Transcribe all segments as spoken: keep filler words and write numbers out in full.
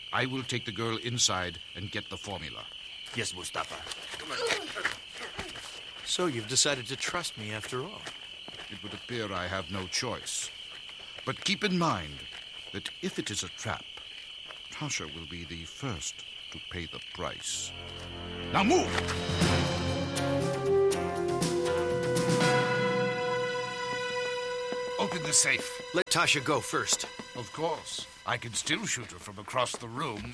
I will take the girl inside and get the formula. Yes, Mustafa. Come on. So you've decided to trust me after all. It would appear I have no choice. But keep in mind that if it is a trap, Tasha will be the first to pay the price. Now move! Open the safe. Let Tasha go first. Of course. I can still shoot her from across the room.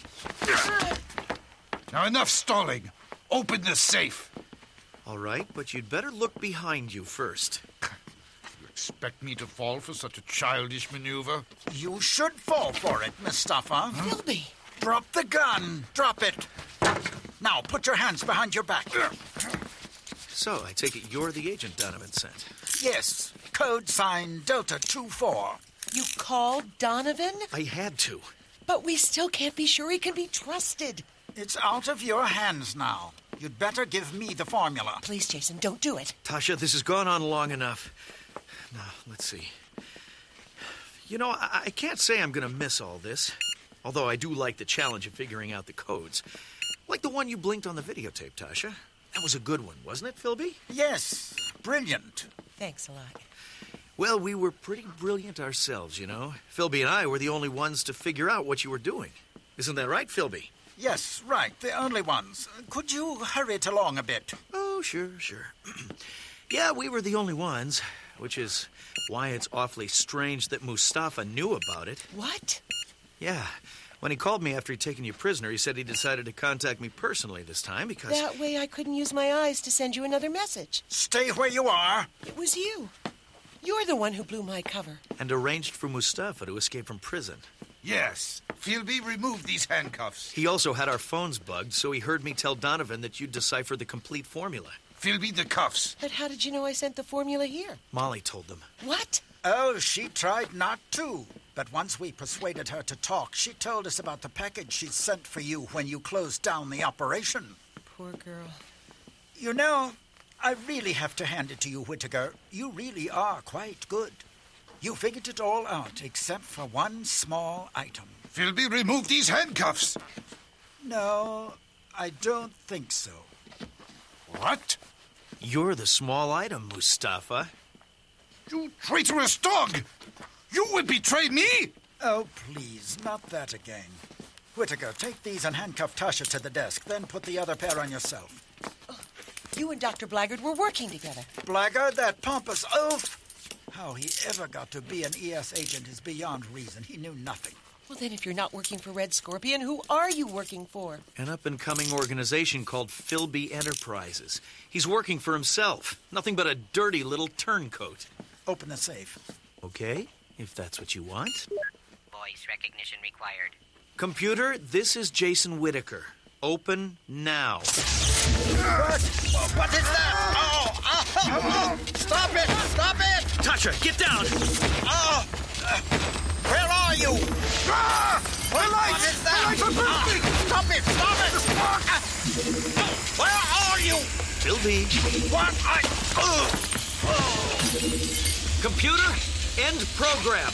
Now enough stalling. Open the safe. All right, but you'd better look behind you first. You expect me to fall for such a childish maneuver? You should fall for it, Mustafa. Philby! Drop the gun. Drop it. Now, put your hands behind your back. So, I take it you're the agent Donovan sent. Yes. Code sign Delta two four. You called Donovan? I had to. But we still can't be sure he can be trusted. It's out of your hands now. You'd better give me the formula. Please, Jason, don't do it. Tasha, this has gone on long enough. Now, let's see. You know, I, I can't say I'm going to miss all this. Although I do like the challenge of figuring out the codes. Like the one you blinked on the videotape, Tasha. That was a good one, wasn't it, Philby? Yes. Brilliant. Thanks a lot. Well, we were pretty brilliant ourselves, you know. Philby and I were the only ones to figure out what you were doing. Isn't that right, Philby? Yes, right. The only ones. Could you hurry it along a bit? Oh, sure, sure. Yeah, we were the only ones, which is why it's awfully strange that Mustafa knew about it. What? Yeah. When he called me after he'd taken you prisoner, he said he decided to contact me personally this time because... That way I couldn't use my eyes to send you another message. Stay where you are. It was you. You're the one who blew my cover. And arranged for Mustafa to escape from prison. Yes. Philby, remove these handcuffs. He also had our phones bugged, so he heard me tell Donovan that you'd decipher the complete formula. Philby, the cuffs. But how did you know I sent the formula here? Molly told them. What? Oh, she tried not to. But once we persuaded her to talk, she told us about the package she sent for you when you closed down the operation. Poor girl. You know, I really have to hand it to you, Whittaker. You really are quite good. You figured it all out, except for one small item. Philby, remove these handcuffs. No, I don't think so. What? You're the small item, Mustafa. You traitorous dog! You would betray me? Oh, please, not that again. Whittaker, take these and handcuff Tasha to the desk, then put the other pair on yourself. Oh, you and Doctor Blackguard were working together. Blackguard, that pompous oaf! How he ever got to be an E S agent is beyond reason. He knew nothing. Well, then if you're not working for Red Scorpion, who are you working for? An up-and-coming organization called Philby Enterprises. He's working for himself. Nothing but a dirty little turncoat. Open the safe. Okay, if that's what you want. Voice recognition required. Computer, this is Jason Whittaker. Open now. What? What is that? Oh, oh, oh. Stop it! Stop it! Tasha, get down! Oh, uh, where are you? Ah! What, what is that? Ah, stop it! Stop it! Ah, where are you? Philby. What? I... Oh. Oh. Computer, end program.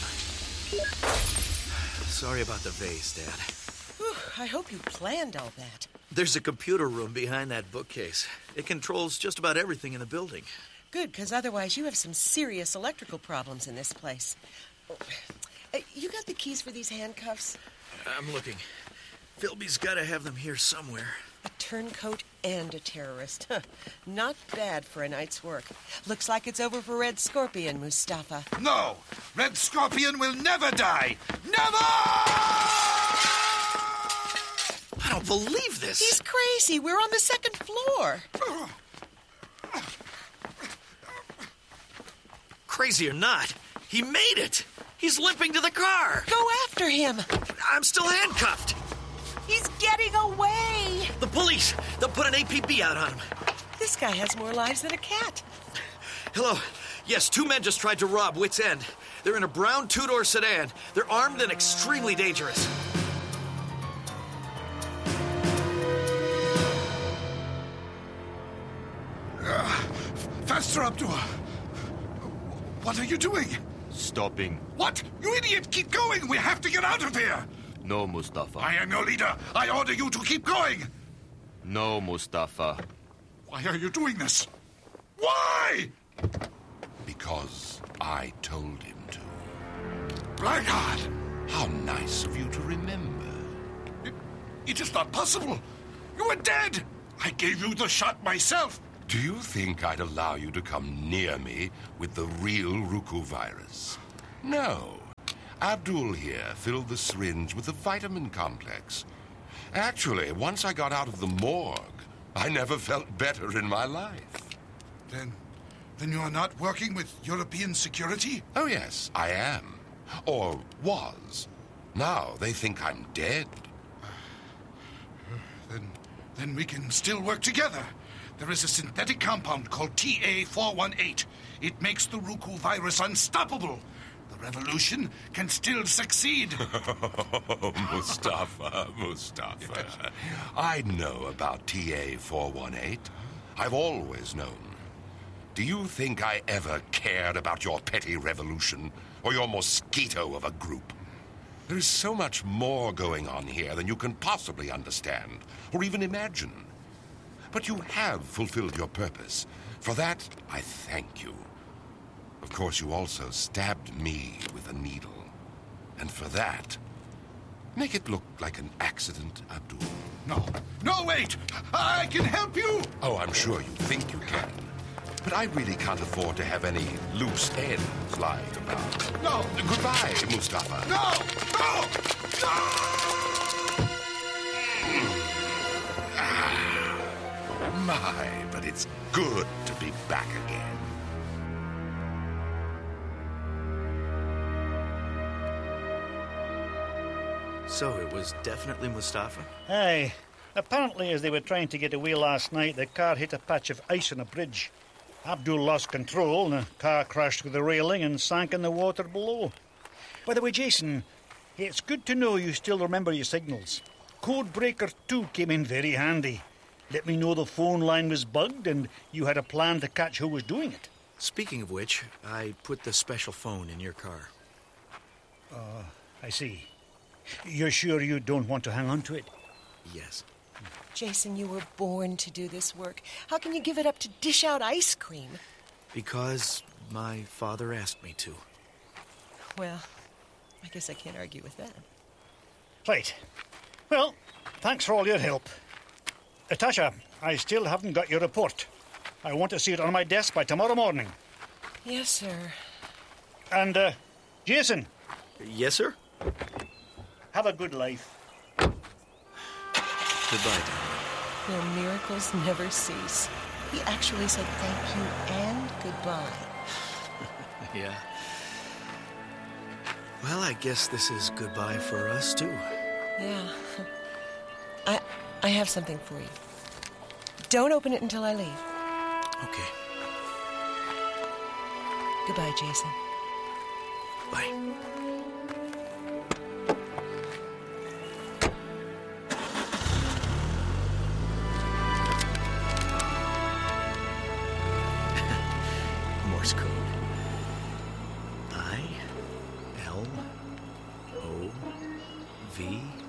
Sorry about the vase, Dad. Whew, I hope you planned all that. There's a computer room behind that bookcase. It controls just about everything in the building. Good, because otherwise you have some serious electrical problems in this place. Oh, uh, you got the keys for these handcuffs? I'm looking. Philby's got to have them here somewhere. A turncoat and a terrorist. Huh. Not bad for a night's work. Looks like it's over for Red Scorpion, Mustafa. No! Red Scorpion will never die! Never! I don't believe this. He's crazy. We're on the second floor. Crazy or not, he made it. He's limping to the car. Go after him. I'm still handcuffed. He's getting away. The police, they'll put an A P B out on him. This guy has more lives than a cat. Hello. Yes, two men just tried to rob Wits End. They're in a brown two-door sedan. They're armed and extremely dangerous. Uh, faster, Abdul. What are you doing? Stopping. What? You idiot! Keep going! We have to get out of here! No, Mustafa. I am your leader. I order you to keep going. No, Mustafa. Why are you doing this? Why? Because I told him to. Blackguard! How nice of you to remember. It, it is not possible. You were dead. I gave you the shot myself. Do you think I'd allow you to come near me with the real Ruku virus? No. Abdul here filled the syringe with the vitamin complex. Actually, once I got out of the morgue, I never felt better in my life. Then, then you are not working with European security? Oh, yes, I am. Or was. Now they think I'm dead. Then, then we can still work together. There is a synthetic compound called T A four one eight. It makes the Ruku virus unstoppable. The revolution can still succeed. Oh, Mustafa, Mustafa. Yes. I know about T A four one eight. I've always known. Do you think I ever cared about your petty revolution or your mosquito of a group? There is so much more going on here than you can possibly understand or even imagine. But you have fulfilled your purpose. For that, I thank you. Of course, you also stabbed me with a needle. And for that, make it look like an accident, Abdul. No. No, wait! I can help you! Oh, I'm sure you think you can. But I really can't afford to have any loose ends lying about. No! Goodbye, Mustafa. No! No! No! Ah, my, but it's good to be back again. So it was definitely Mustafa? Aye. Apparently, as they were trying to get away last night, the car hit a patch of ice on a bridge. Abdul lost control, and the car crashed through the railing and sank in the water below. By the way, Jason, it's good to know you still remember your signals. Codebreaker two came in very handy. Let me know the phone line was bugged and you had a plan to catch who was doing it. Speaking of which, I put the special phone in your car. Uh, I see. You're sure you don't want to hang on to it? Yes. Jason, you were born to do this work. How can you give it up to dish out ice cream? Because my father asked me to. Well, I guess I can't argue with that. Right. Well, thanks for all your help. Natasha, I still haven't got your report. I want to see it on my desk by tomorrow morning. Yes, sir. And, uh, Jason. Yes, sir? Have a good life. Goodbye, Tom. Your miracles never cease. He actually said thank you and goodbye. Yeah. Well, I guess this is goodbye for us, too. Yeah. I I have something for you. Don't open it until I leave. Okay. Goodbye, Jason. Bye. Morse code. I L O V